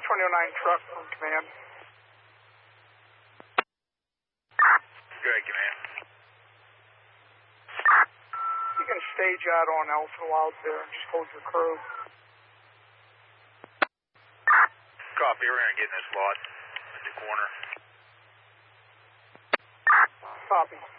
2009 truck from command. Good, command. You can stage out on Elephant Wild there and just hold your crew. Copy, we're going to get in this lot at the corner. Copy.